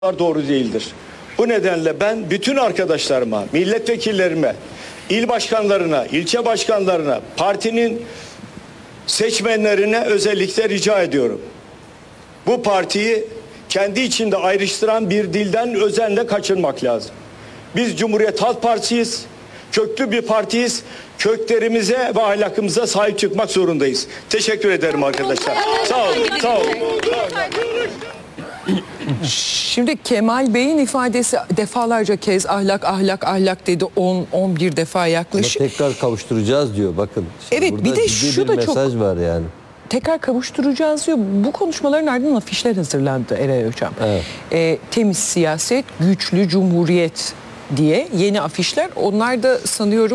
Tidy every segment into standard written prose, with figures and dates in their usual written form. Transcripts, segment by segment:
doğru değildir. Bu nedenle ben bütün arkadaşlarıma, milletvekillerime, il başkanlarına, ilçe başkanlarına, partinin seçmenlerine özellikle rica ediyorum. Bu partiyi kendi içinde ayrıştıran bir dilden özenle kaçınmak lazım. Biz Cumhuriyet Halk Partisi'yiz. Köklü bir partiyiz. Köklerimize ve ahlakımıza sahip çıkmak zorundayız. Teşekkür ederim arkadaşlar. Sağ olun. Sağ olun. Şimdi Kemal Bey'in ifadesi defalarca kez ahlak dedi, 10-11 defa yaklaşık. Ama tekrar kavuşturacağız diyor, bakın. Evet, burada bir de ciddi şu bir da mesaj çok var yani. tekrar kavuşturacağız diyor. Bu konuşmaların ardından afişler hazırlandı Eray Hocam. Evet. Temiz siyaset, güçlü cumhuriyet diye yeni afişler. Onlar da sanıyorum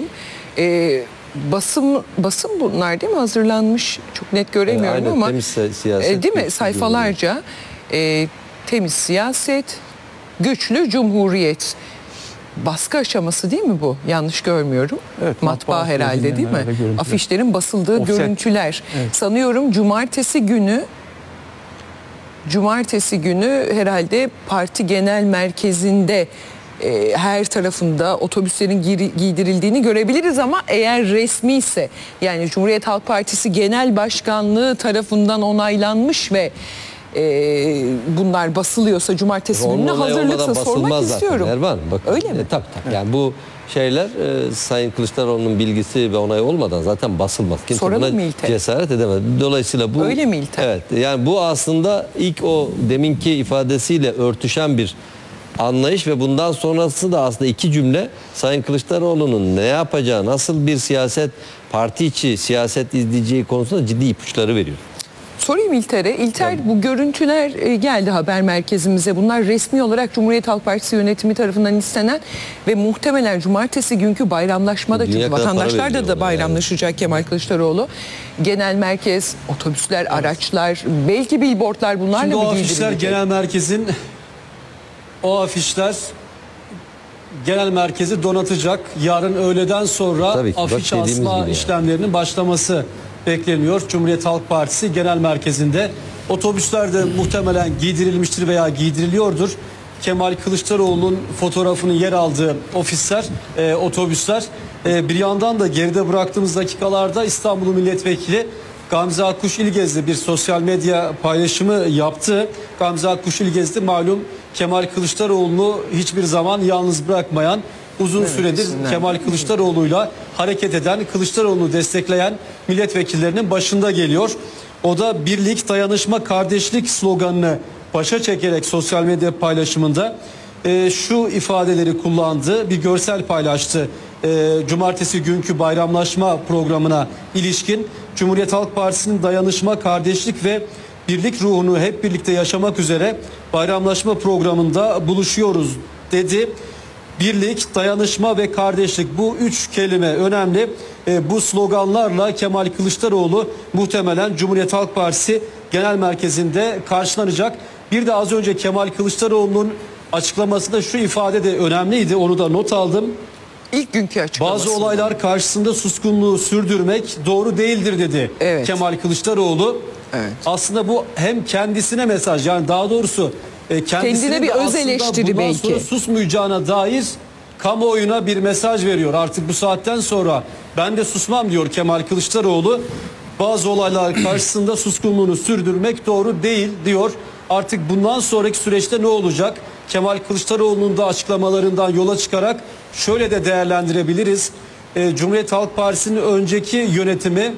basın bunlar değil mi, hazırlanmış? Çok net göremiyorum aynen, ama temiz siyaset, değil mi, güçlü sayfalarca temiz siyaset, güçlü cumhuriyet. Baskı aşaması değil mi bu? Yanlış görmüyorum. Evet, matbaa herhalde değil mi? Afişlerin basıldığı Offset. görüntüler. Evet. Sanıyorum cumartesi günü herhalde parti genel merkezinde her tarafında otobüslerin giydirildiğini görebiliriz ama eğer resmi ise, yani Cumhuriyet Halk Partisi Genel Başkanlığı tarafından onaylanmış ve bunlar basılıyorsa cumartesi gününe hazırlıksa sormak istiyorum. Erman, bakın. Öyle mi? Tabii. Yani bu şeyler Sayın Kılıçdaroğlu'nun bilgisi ve onayı olmadan zaten basılmaz. Kimse Soralım mı buna İlter? cesaret edemez. Dolayısıyla bu... Öyle mi İlter? Evet. Yani bu aslında ilk o deminki ifadesiyle örtüşen bir anlayış ve bundan sonrası da aslında iki cümle Sayın Kılıçdaroğlu'nun ne yapacağı, nasıl bir siyaset, parti içi siyaset izleyeceği konusunda ciddi ipuçları veriyor. Sorayım İlter'e. İlter, bu görüntüler geldi haber merkezimize. Bunlar resmi olarak Cumhuriyet Halk Partisi yönetimi tarafından istenen ve muhtemelen cumartesi günkü bayramlaşmada, çünkü vatandaşlar da bayramlaşacak yani. Kemal Kılıçdaroğlu. Genel merkez, otobüsler, araçlar, belki billboardlar, bunlarla Şimdi mı o afişler giydirilecek? genel merkezin, o afişler genel merkezi donatacak. Yarın öğleden sonra afiş asma işlemlerinin başlaması bekleniyor. Cumhuriyet Halk Partisi Genel Merkezi'nde otobüsler de muhtemelen giydirilmiştir veya giydiriliyordur. Kemal Kılıçdaroğlu'nun fotoğrafının yer aldığı otobüsler. Bir yandan da geride bıraktığımız dakikalarda İstanbul Milletvekili Gamze Akkuş İlgezli bir sosyal medya paylaşımı yaptı. Gamze Akkuş İlgezli malum Kemal Kılıçdaroğlu'nu hiçbir zaman yalnız bırakmayan, uzun süredir Kemal Kılıçdaroğlu'yla hareket eden, Kılıçdaroğlu'nu destekleyen milletvekillerinin başında geliyor. O da birlik, dayanışma, kardeşlik sloganını başa çekerek sosyal medya paylaşımında şu ifadeleri kullandı. Bir görsel paylaştı. Cumartesi günkü bayramlaşma programına ilişkin Cumhuriyet Halk Partisi'nin dayanışma, kardeşlik ve birlik ruhunu hep birlikte yaşamak üzere bayramlaşma programında buluşuyoruz dedi. Birlik, dayanışma ve kardeşlik, bu üç kelime önemli. Bu sloganlarla Kemal Kılıçdaroğlu muhtemelen Cumhuriyet Halk Partisi Genel Merkezi'nde karşılanacak. Bir de az önce Kemal Kılıçdaroğlu'nun açıklamasında şu ifade de önemliydi. Onu da not aldım. İlk günkü açıklaması. Bazı olaylar karşısında suskunluğu sürdürmek doğru değildir dedi Kemal Kılıçdaroğlu. Evet. Aslında bu hem kendisine mesaj, yani daha doğrusu kendisine bir öz eleştiri belki. Sonra susmayacağına dair kamuoyuna bir mesaj veriyor. Artık bu saatten sonra ben de susmam diyor Kemal Kılıçdaroğlu. Bazı olaylar karşısında suskunluğunu sürdürmek doğru değil diyor. Artık bundan sonraki süreçte ne olacak? Kemal Kılıçdaroğlu'nun da açıklamalarından yola çıkarak şöyle de değerlendirebiliriz. Cumhuriyet Halk Partisi'nin önceki yönetimi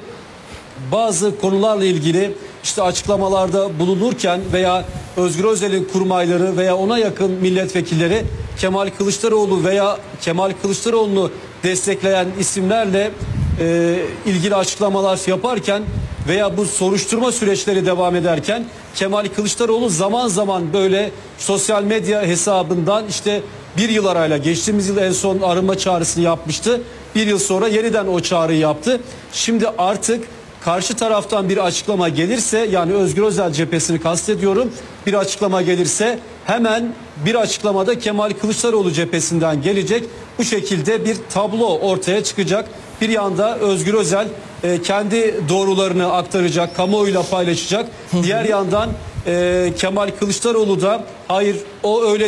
bazı konularla ilgili işte açıklamalarda bulunurken veya Özgür Özel'in kurmayları veya ona yakın milletvekilleri Kemal Kılıçdaroğlu veya Kemal Kılıçdaroğlu'nu destekleyen isimlerle ilgili açıklamalar yaparken veya bu soruşturma süreçleri devam ederken Kemal Kılıçdaroğlu zaman zaman böyle sosyal medya hesabından işte bir yıl arayla, geçtiğimiz yıl en son arınma çağrısını yapmıştı. Bir yıl sonra yeniden o çağrıyı yaptı. Şimdi artık karşı taraftan bir açıklama gelirse, yani Özgür Özel cephesini kastediyorum, bir açıklama gelirse hemen bir açıklamada Kemal Kılıçdaroğlu cephesinden gelecek. Bu şekilde bir tablo ortaya çıkacak. Bir yanda Özgür Özel kendi doğrularını aktaracak, kamuoyuyla paylaşacak. Diğer yandan Kemal Kılıçdaroğlu da hayır o öyle